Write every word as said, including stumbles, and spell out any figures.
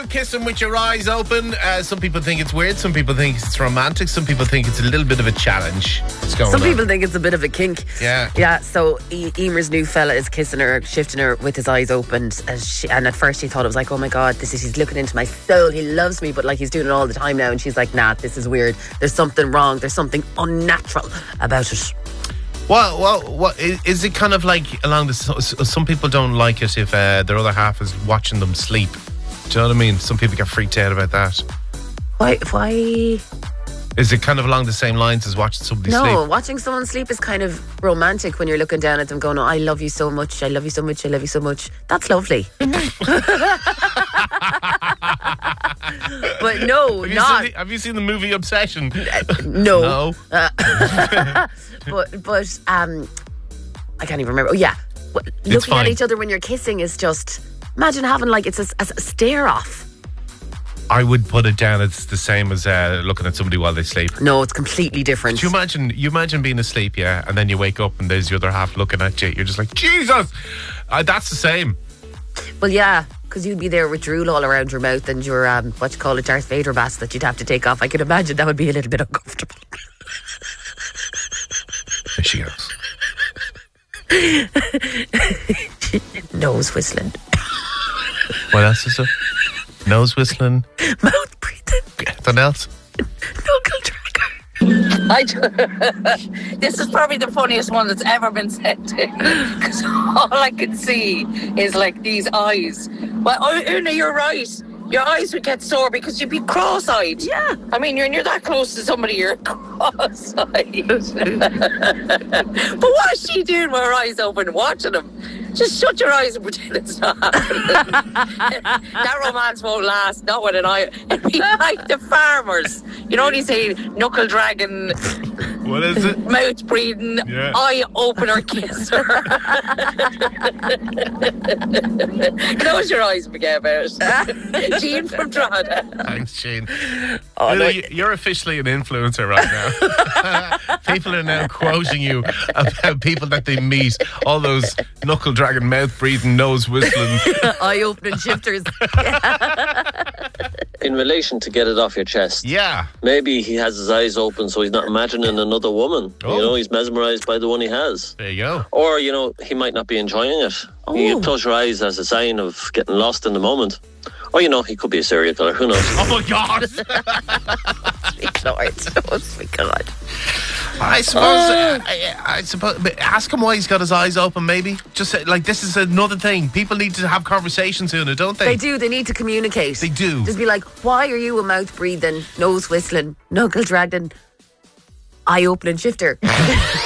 love kissing with your eyes open. Uh, some people think it's weird. Some people think it's romantic. Some people think it's a little bit of a challenge. What's going Some on? people think it's a bit of a kink. Yeah. Yeah, so e- Emer's new fella is kissing her, shifting her with his eyes open. As she, and at first she thought it was like, oh my God, this is, he's looking into my soul. He loves me, but like he's doing it all the time now. And she's like, nah, this is weird. There's something wrong. There's something unnatural about it. Well, well, what is, is it kind of like along the? Some people don't like it if uh, their other half is watching them sleep. Do you know what I mean? Some people get freaked out about that. Why? Why? Is it kind of along the same lines as watching somebody No, sleep? No, watching someone sleep is kind of romantic when you're looking down at them going, oh, I love you so much, I love you so much, I love you so much. That's lovely. But no, have you not. Seen the, have you seen the movie Obsession? Uh, no. No. Uh, but, but um, I can't even remember. Oh, yeah. But looking fine. at each other when you're kissing is just, imagine having like, it's a, a, a stare off. I would put it down. It's the same as uh, looking at somebody while they sleep. No, it's completely different. Do you imagine? You imagine being asleep, yeah, and then you wake up and there's the other half looking at you. You're just like, Jesus, uh, that's the same. Well, yeah, because you'd be there with drool all around your mouth and your um, what you call it, Darth Vader mask that you'd have to take off. I can imagine that would be a little bit uncomfortable. There she goes. Nose whistling. What else is there? Nose whistling. Mouth breathing. Anything else? Knuckle dragger. I ju- this is probably the funniest one that's ever been said to me, because all I can see is like these eyes. Well, oh, Una, you're right. Your eyes would get sore because you'd be cross-eyed. Yeah. I mean, you're, you're that close to somebody, you're cross-eyed. But what's she doing with her eyes open watching them? Just shut your eyes and pretend it's not happening. That romance won't last, not with an eye. It'd be like the farmers. You know what you say, knuckle dragging, What is it? mouth breathing, Yeah. eye opener kisser. Close your eyes and forget about it. Jean from Drogheda. Thanks, Shane. Oh, Lily, no. you- you're officially an influencer right now. People are now quoting you about people that they meet. All those knuckle dragging, mouth breathing, nose whistling. Eye opening shifters. In relation to get it off your chest, Yeah. maybe he has his eyes open so he's not imagining another woman. Oh. You know, he's mesmerised by the one he has. There you go. Or, you know, he might not be enjoying it. Oh. You close your eyes as a sign of getting lost in the moment. Or, you know, he could be a serial killer. Who knows? Oh my God. Sweet Lord. Oh, sweet God. I suppose. Uh, I, I suppose. But ask him why he's got his eyes open. Maybe just uh, like this is another thing. People need to have conversations in it, don't they? They do. They need to communicate. They do. Just be like, why are you a mouth breathing, nose whistling, knuckle dragging, eye opening shifter?